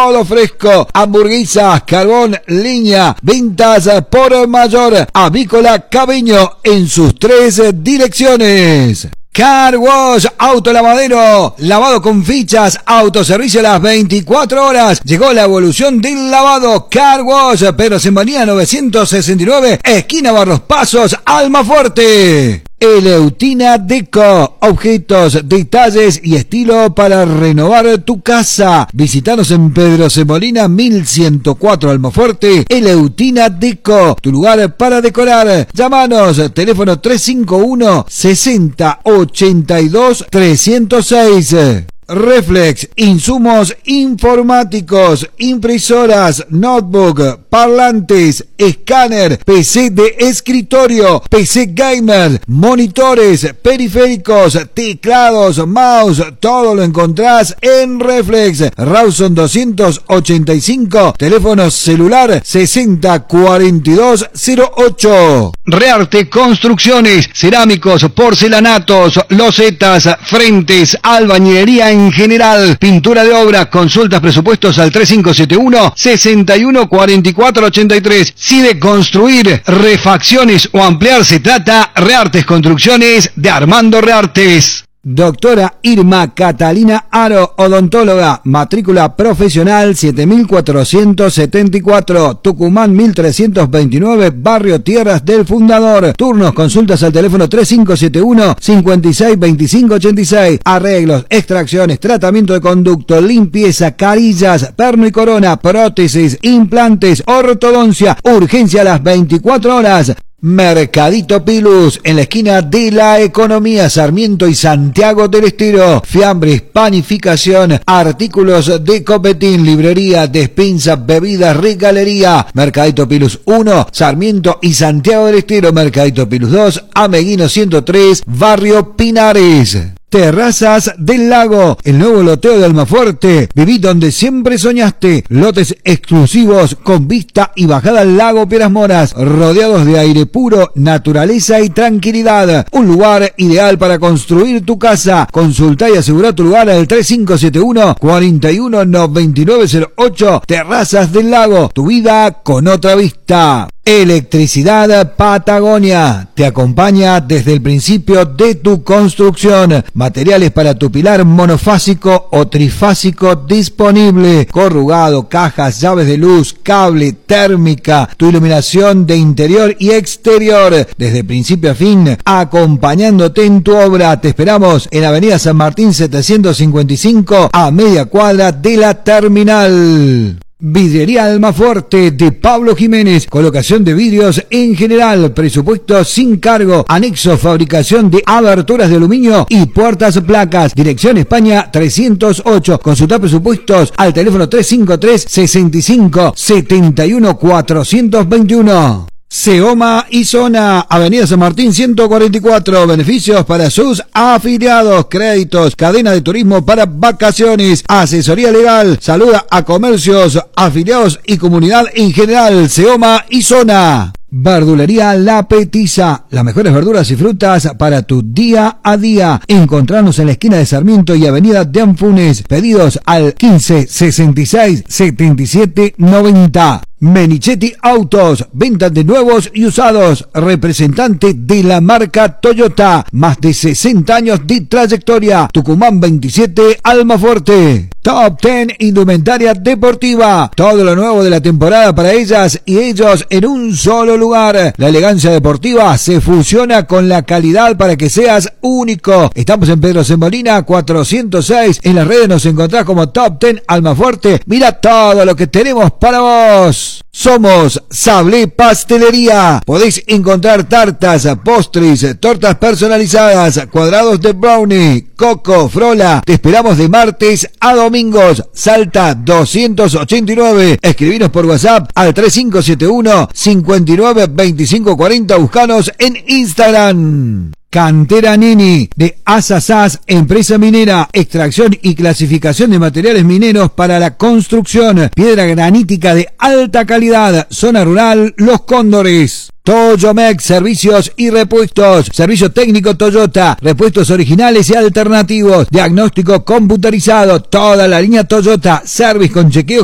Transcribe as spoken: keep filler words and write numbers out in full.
todo fresco, hamburguesas, carbón, leña, ventas por mayor, Avícola Cabeño en sus tres direcciones. Car Wash, autolavadero, lavado con fichas, autoservicio a las veinticuatro horas. Llegó la evolución del lavado. Car Wash, Pedro Sembanía novecientos sesenta y nueve, esquina Barros Pasos, Almafuerte. Eleutina Deco, objetos, detalles y estilo para renovar tu casa. Visítanos en Pedro Semolina mil ciento cuatro Almafuerte. Eleutina Deco, tu lugar para decorar. Llámanos, teléfono tres cinco uno, sesenta, ochenta y dos, trescientos seis. Reflex, insumos informáticos, impresoras, notebook, parlantes, escáner, P C de escritorio, P C gamer, monitores, periféricos, teclados, mouse, todo lo encontrás en Reflex. Rawson doscientos ochenta y cinco, teléfono celular sesenta cuarenta y dos cero ocho. Rearte Construcciones, cerámicos, porcelanatos, losetas, frentes, albañilería en general, pintura de obra. Consultas, presupuestos al tres cinco siete uno, sesenta y uno cuarenta y cuatro ochenta y tres. Si de construir, refacciones o ampliar se trata, Reartes Construcciones de Armando Reartes. Doctora Irma Catalina Aro, odontóloga, matrícula profesional siete mil cuatrocientos setenta y cuatro, Tucumán mil trescientos veintinueve, Barrio Tierras del Fundador. Turnos, consultas al teléfono tres cinco siete uno, cincuenta y seis veinticinco ochenta y seis. Arreglos, extracciones, tratamiento de conducto, limpieza, carillas, perno y corona, prótesis, implantes, ortodoncia, urgencia a las veinticuatro horas. Mercadito Pilus, en la esquina de la Economía, Sarmiento y Santiago del Estero. Fiambres, panificación, artículos de copetín, librería, despensa, bebidas, regalería. Mercadito Pilus uno, Sarmiento y Santiago del Estero. Mercadito Pilus dos, Ameguino ciento tres, Barrio Pinares. Terrazas del Lago, el nuevo loteo de Almafuerte. Viví donde siempre soñaste. Lotes exclusivos con vista y bajada al lago Piedras Moras, rodeados de aire puro, naturaleza y tranquilidad. Un lugar ideal para construir tu casa. Consulta y asegura tu lugar al tres cinco siete uno, cuarenta y uno noventa y nueve cero ocho. Terrazas del Lago, tu vida con otra vista. Electricidad Patagonia te acompaña desde el principio de tu construcción. Materiales para tu pilar monofásico o trifásico disponible. Corrugado, cajas, llaves de luz, cable, térmica, tu iluminación de interior y exterior. Desde principio a fin, acompañándote en tu obra. Te esperamos en Avenida San Martín setecientos cincuenta y cinco, a media cuadra de la terminal. Vidriería Almafuerte de Pablo Jiménez, colocación de vidrios en general, presupuesto sin cargo, anexo fabricación de aberturas de aluminio y puertas placas, dirección España trescientos ocho, consulta presupuestos al teléfono tres cinco tres, sesenta y cinco, setenta y uno cuatrocientos veintiuno. Seoma y Zona, Avenida San Martín ciento cuarenta y cuatro, beneficios para sus afiliados, créditos, cadena de turismo para vacaciones, asesoría legal, saluda a comercios, afiliados y comunidad en general. Seoma y Zona. Verdulería La Petiza, las mejores verduras y frutas para tu día a día. Encontrarnos en la esquina de Sarmiento y Avenida de Anfunes. Pedidos al quince sesenta y seis setenta y siete noventa. Menichetti Autos, ventas de nuevos y usados, representante de la marca Toyota, más de sesenta años de trayectoria. Tucumán veintisiete, Almafuerte. Top diez Indumentaria Deportiva, todo lo nuevo de la temporada para ellas y ellos en un solo lugar. La elegancia deportiva se fusiona con la calidad para que seas único. Estamos en Pedro Semolina cuatrocientos seis, en las redes nos encontrás como Top diez Almafuerte. Mira todo lo que tenemos para vos. Somos Sablé Pastelería. Podéis encontrar tartas, postres, tortas personalizadas, cuadrados de brownie, coco, frola. Te esperamos de martes a domingos. Salta doscientos ochenta y nueve. Escribinos por WhatsApp al tres cinco siete uno, cincuenta y nueve veinticinco cuarenta. Buscanos en Instagram. Cantera Nini, de Asasás, empresa minera, extracción y clasificación de materiales mineros para la construcción, piedra granítica de alta calidad, zona rural, Los Cóndores. Toyomex, servicios y repuestos, servicio técnico Toyota, repuestos originales y alternativos, diagnóstico computarizado, toda la línea Toyota, service con chequeo